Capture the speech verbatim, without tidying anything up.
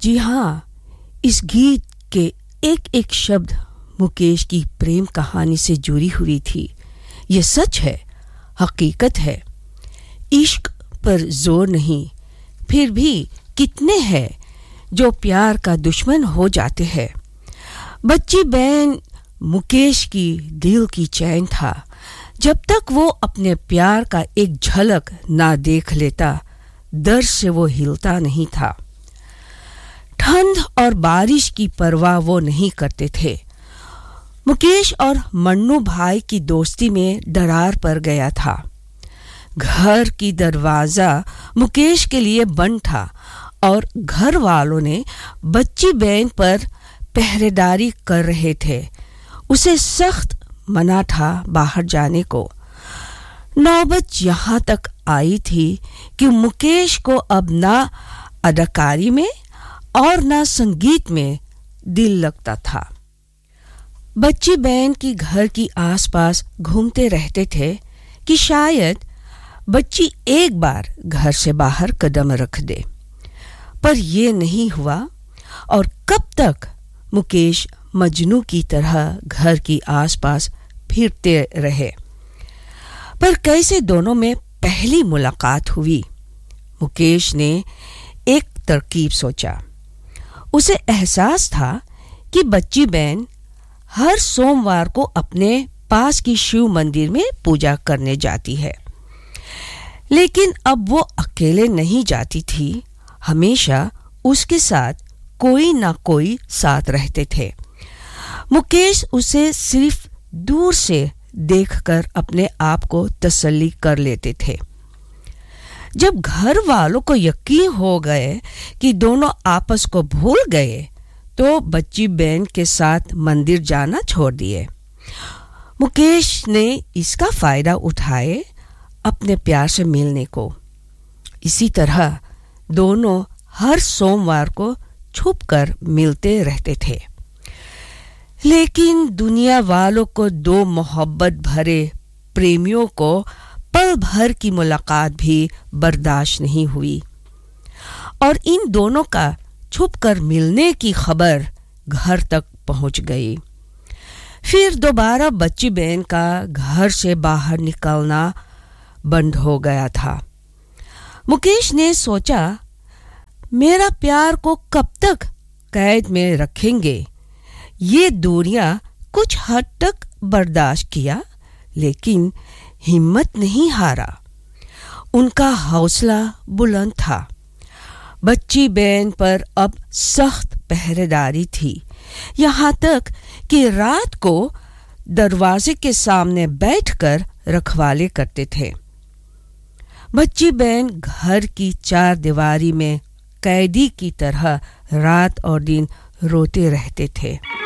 जी हाँ, इस गीत के एक-एक शब्द मुकेश की प्रेम कहानी से जुड़ी हुई थी। ये सच है, हकीकत है। इश्क पर जोर नहीं, फिर भी कितने हैं जो प्यार का दुश्मन हो जाते हैं। बच्ची बहन मुकेश की दिल की चैन था। जब तक वो अपने प्यार का एक झलक ना देख लेता, दर्द से वो हिलता नहीं था। ठंड और बारिश की परवाह वो नहीं करते थे। मुकेश और मन्नू भाई की दोस्ती में दरार पड़ गया था। घर की दरवाज़ा मुकेश के लिए बंद था और घर वालों ने बच्ची बहन पर पहरेदारी कर रहे थे। उसे सख्त मना था बाहर जाने को। नौबत यहाँ तक आई थी कि मुकेश को अब ना अदाकारी में और ना संगीत में दिल लगता था। बच्ची बहन की घर की आसपास घूमते रहते थे कि शायद बच्ची एक बार घर से बाहर कदम रख दे, पर ये नहीं हुआ। और कब तक मुकेश मजनू की तरह घर की आसपास फिरते रहे। पर कैसे दोनों में पहली मुलाकात हुई। मुकेश ने एक तरकीब सोचा। उसे एहसास था कि बच्ची बहन हर सोमवार को अपने पास की शिव मंदिर में पूजा करने जाती है, लेकिन अब वो अकेले नहीं जाती थी। हमेशा उसके साथ कोई ना कोई साथ रहते थे। मुकेश उसे सिर्फ दूर से देखकर अपने आप को तसल्ली कर लेते थे। जब घर वालों को यकीन हो गए कि दोनों आपस को भूल गए, तो बच्ची बहन के साथ मंदिर जाना छोड़ दिए। मुकेश ने इसका फायदा उठाए अपने प्यार से मिलने को। इसी तरह दोनों हर सोमवार को छुपकर मिलते रहते थे। लेकिन दुनिया वालों को दो मोहब्बत भरे प्रेमियों को पल भर की मुलाकात भी बर्दाश्त नहीं हुई और इन दोनों का छुपकर मिलने की खबर घर तक पहुंच गई। फिर दोबारा बच्ची बहन का घर से बाहर निकलना बंद हो गया था। मुकेश ने सोचा, मेरा प्यार को कब तक कैद में रखेंगे। ये दूरियां कुछ हद तक बर्दाश्त किया, लेकिन हिम्मत नहीं हारा। उनका हौसला बुलंद था। बच्ची बहन पर अब सख्त पहरेदारी थी, यहाँ तक कि रात को दरवाजे के सामने बैठकर रखवाले करते थे। बच्ची बहन घर की चार दीवारी में कैदी की तरह रात और दिन रोते रहते थे।